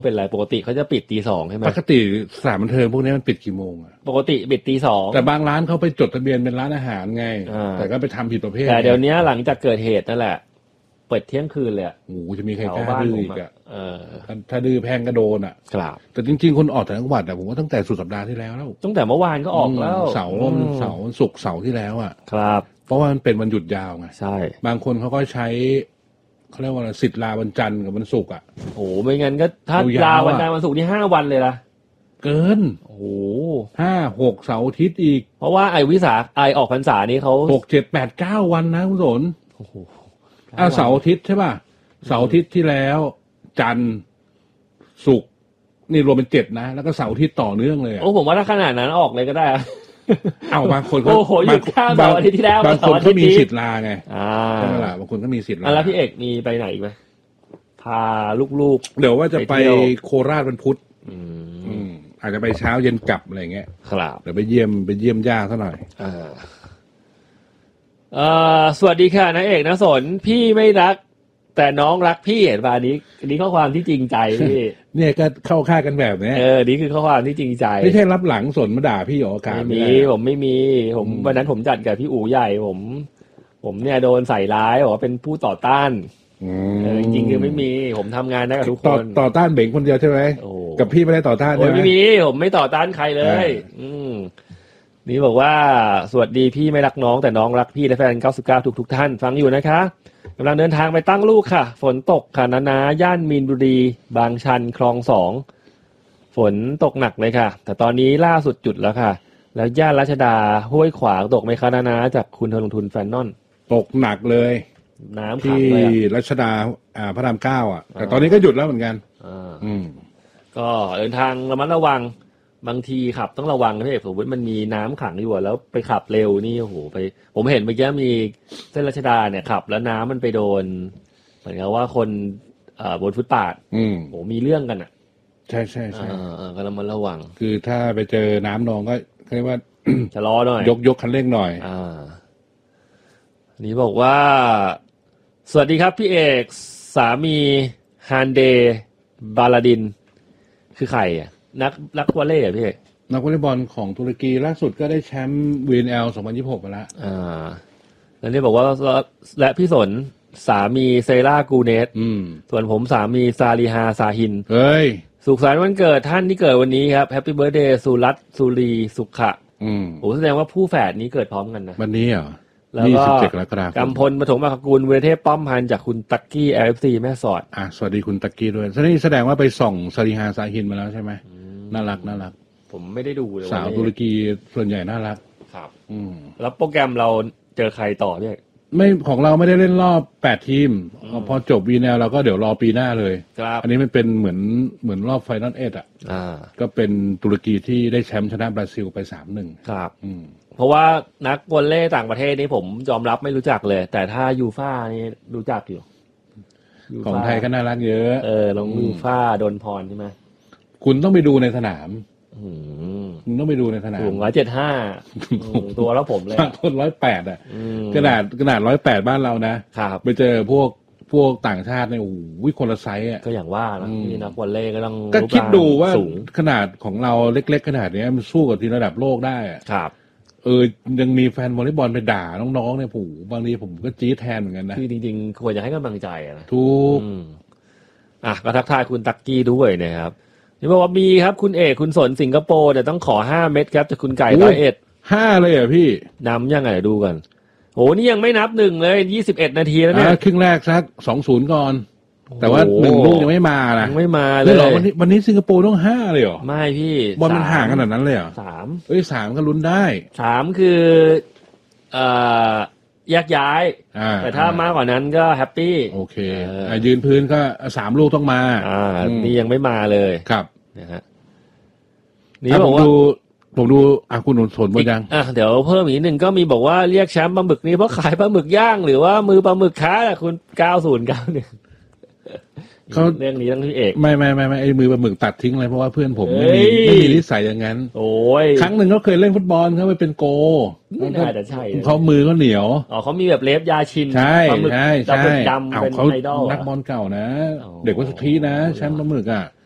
เป็นไรปกติเขาจะปิด 2:00 ใช่ไหมปกติสถานบันเทิงพวกนี้มันปิดกี่โมงอ่ะปกติปิด 2:00 แต่บางร้านเขาไปจดทะเบียนเป็นร้านอาหารไงแต่ก็ไปทำผิดประเภทแต่เดี๋ยวนี้หลังจากเกิดเหตุนั่นแหละเปิดเที่ยงคืนเลยโอ้โหจะมีใครกล้าดื้ออีกอ่ะถ้าดื้อแพงก็โดนอ่ะครับแต่จริงๆคนออกต่างจังหวัดอ่ะผมว่าตั้งแต่สุดสัปดาห์ที่แล้วตั้งแต่เมื่อวานก็ออกแล้วเสาร์ศุกร์เสาร์ที่แล้วอ่ะครับเพราะว่ามันเป็นวันหยุดยาวไงใช่บางคนเขาก็ใช้เขาเรียกว่าสิทธิ์ลาวันจันทร์กับวันศุกร์อ่ะโอ้ไม่งั้นก็ถ้าลาวันจันทร์วันศุกร์นี่5 วันเลยล่ะเกินโอ้ 5 6เสาร์อาทิตย์อีกเพราะว่าวิสาขออกพรรษานี้เขา 6 7 8 9วันนะคุณสนโอ้โหเสาร์อาทิตย์ใช่ป่ะเสาร์อาทิตย์ที่แล้วจันทร์ศุกร์นี่รวมเป็น7นะแล้วก็เสาร์อาทิตย์ต่อเนื่องเลยโอ้ผมว่าถ้าขนาดนั้นออกเลยก็ได้บางคนก็โอ้โหหยุดข้ามเสาร์อาทิตย์ที่แล้วบางคนก็มีสิทธิ์ลาไงใช่ไหมล่ะบางคนก็มีสิทธิ์ลาแล้วพี่เอกมีไปไหนอีกไหมพาลูกๆเดี๋ยวว่าจะไปโคราชวันพุธอาจจะไปเช้าเย็นกลับอะไรเงี้ยครับเดี๋ยวไปเยี่ยมย่าซะหน่อยสวัสดีค่ะนะเอกนะสนพี่ไม่รักแต่น้องรักพี่เห็นป่ะนี้ข้อความที่จริงใจพี่เนี่ยก็เข้าค่ายกันแบบนี้นี่คือข้อความที่จริงใจไม่ใช่รับหลังสนมาด่าพี่ออกอากาศไม่มีผมไม่มีผมวันนั้นผมจัดกับพี่อู๋ใหญ่ผมเนี่ยโดนใส่ร้ายบอกว่าเป็นผู้ต่อต้านจริงๆคือไม่มีผมทำงานได้กับทุกคนต่อต้านเบ่งคนเดียวใช่ไหมกับพี่ไม่ได้ต่อต้านใช่ไหมไม่มีผมไม่ต่อต้านใครเลยนี่บอกว่าสวัสดีพี่ไม่รักน้องแต่น้องรักพี่และแฟน99ทุกท่านฟังอยู่นะคะกำลังเดินทางไปตั้งลูกค่ะฝนตกค่ะนาย่านมีนบุรีบางชันคลอง2ฝนตกหนักเลยค่ะแต่ตอนนี้ล่าสุดจุดแล้วค่ะแล้วย่านรัชดาห้วยขวางตกไหมคะนาจากคุณลงทุนแฟนนอนตกหนักเลยน้ำขังเลยที่รัชดาพระราม9อ่ะแต่ตอนนี้ก็หยุดแล้วเหมือนกันก็เดินทางระมัดระวังบางทีขับต้องระวังนะพี่เอกสมมติมันมีน้ำขังอยู่แล้วไปขับเร็วนี่โอ้โหไปผมเห็นเมื่อกี้มีเส้นรัชดาเนี่ยขับแล้วน้ำมันไปโดนเหมือนกับว่าคนบนฟุตบาทโอ้มีเรื่องกันอ่ะใช่ก็ระมัดระวังคือถ้าไปเจอน้ำนองก็เรียกว่าชะลอหน่อยยกคันเร่งหน่อยนี่บอกว่าสวัสดีครับพี่เอกสามีฮานเดบาลาดินคือใครอ่ะนักวอลเลย์พี่เอกนักวอลเลย์บอลของตุรกีล่าสุดก็ได้แชมป์ VNL 2026มาแล้วแล้วนี่บอกว่าและพี่สนสามีเซรากูเนสส่วนผมสามีซาลีฮาซาฮินเฮ้ยสุขสันต์วันเกิดท่านที่เกิดวันนี้ครับแฮปปี้เบิร์ธเดย์สุรัตน์สุรีสุขะโอ้แสดงว่าผู้แฝดนี้เกิดพร้อมกันนะวันนี้เหรอแล้วก็กำพลปฐมอัครกุลวีรเทพป้อมพันธ์จากคุณตักกี้ LFC แม่สอดสวัสดีคุณตักกี้ด้วยนี่แสดงว่าไปส่องซาลีฮาซาฮินมาแล้วใช่ไหมน่ารักผมไม่ได้ดูเลยสาวตุรกีส่วนใหญ่น่ารักครับแล้วโปรแกรมเราเจอใครต่อเนี่ยไม่ของเราไม่ได้เล่นรอบ8ทีมพอจบ VNL เราก็เดี๋ยวรอปีหน้าเลยอันนี้มันเป็นเหมือนรอบไฟนอล8อ่ะก็เป็นตุรกีที่ได้แชมป์ชนะบราซิลไป 3-1 ครับเพราะว่านักวอลเลย์ต่างประเทศนี่ผมยอมรับไม่รู้จักเลยแต่ถ้ายูฟ่านี่รู้จักอยู่ของไทยก็น่ารักเยอะลงยูฟ่าโดนพรใช่ไหมคุณต้องไปดูในสนามคุณต้องไปดูในสนามสูง175ตัวแล้วผมเลยคน108อ่ะขนาด108บ้านเรานะครับไปเจอพวกต่างชาติในโอ้โหคนละไซส์อ่ะก็อย่างว่านะนี่นักวอลเลย์ก็ต้องก็คิดดูว่าขนาดของเราเล็กๆขนาดนี้มันสู้กับทีมระดับโลกได้อ่ะครับยังมีแฟนวอลเลย์บอลไปด่าน้องๆเนี่ยผู้บางทีผมก็จี๊ดแทนเหมือนกันนะคือจริงๆควรจะให้กำลังใจนะถูกก็ทักทายคุณตักกี้ด้วยนะครับนี่บอกว่ามีครับคุณเอกคุณสนสิงคโปร์แต่ต้องขอ5 เม็ดครับจากคุณไก่ 5เลยเหรอพี่นำยังไงดูกันโอ้นี่ยังไม่นับ1เลย21 นาทีแล้วเนี่ยครึ่งแรกสัก 2-0 ก่อนแต่ว่า1ลูกยังไม่มานะยังไม่มาเลยวันนี้สิงคโปร์ต้อง5เลยเหรอไม่พี่บอลมันห่างขนาดนั้นเลยเหรอ 3 3ก็ลุ้นได้ 3คือแยกย้ายแต่ถ้ามากกว่านั้นก็แฮปปี้โอเคยืนพื้นก็3ลูกต้องมานี่ยังไม่มาเลยครับนะฮะนี่บอกว่าผมดูคุณสนบ่ยังเดี๋ยวเพิ่มอีกนิดนึงก็มีบอกว่าเรียกแชมป์ปลาหมึกนี้เพราะขายปลาหมึกย่างหรือว่ามือปลาหมึกค้าคุณ9091เขาเรื่องนี้ต้องพี่เอกไม่ไอ้มือปลาหมึกตัดทิ้งเลยเพราะว่าเพื่อนผมไม่มีนิสัยอย่างนั้นโอ้ยครั้งหนึ่งเขาเคยเล่นฟุตบอลเขาไปเป็นโกไม่น่าจะใช่เขามือเขาเหนียวเขามีแบบเล็บยาชินปลาหมึกดำเป็นไอดอลเขานักบอลเก่านะเด็กวัดสุทธินะแชมป์ปลาหมึก